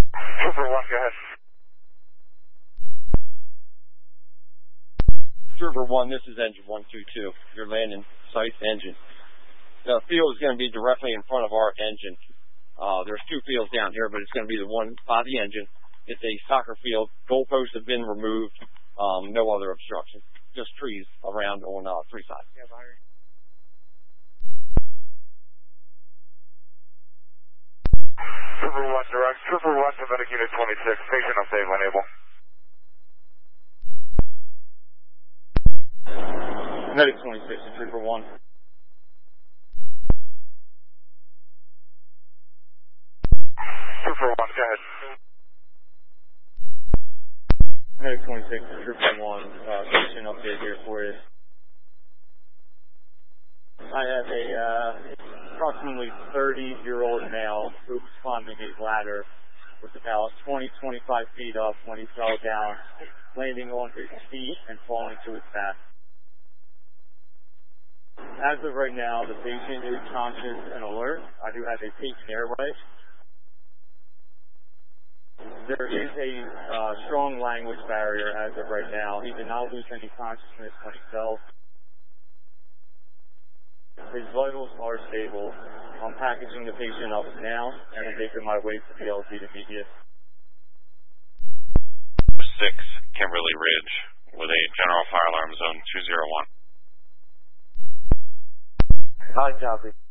Trooper 1, go ahead. Trooper 1, this is engine 122. Your landing site engine. The field is going to be directly in front of our engine. There's two fields down here, but it's going to be the one by the engine. It's a soccer field. Goalposts have been removed. No other obstruction. Just trees around on three sides. Yeah, Byron. Trooper 1, direct. Trooper 1 to Medic Unit 26. Patient update when able. Medic 26 to Trooper 1. Trooper 1, go ahead. Medic 26 to Trooper 1. Patient update here for you. I have a approximately 30-year-old male who was climbing a ladder with about 20-25 feet up when he fell down, landing on his feet and falling to his back. As of right now, the patient is conscious and alert. I do have a patient airway. There is a strong language barrier as of right now. He did not lose any consciousness when he fell. His vitals are stable. I'm packaging the patient up now and I'm making my way to the LZ immediate. 6, Kimberly Ridge, with a general fire alarm zone 201. High copy.